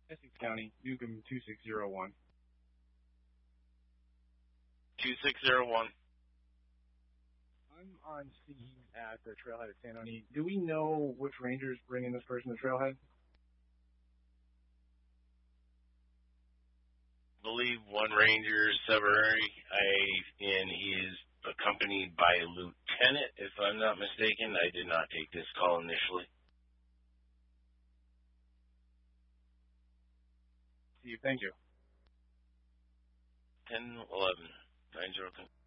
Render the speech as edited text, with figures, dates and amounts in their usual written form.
Essex County, Newcomb 2601. 2601. I'm on scene at the trailhead at San Oni. Do we know which ranger's bringing this person to trailhead? I believe one ranger, Severary, and he is accompanied by a lieutenant, if I'm not mistaken. I did not take this call initially. See you. Thank you. 10-11, 90.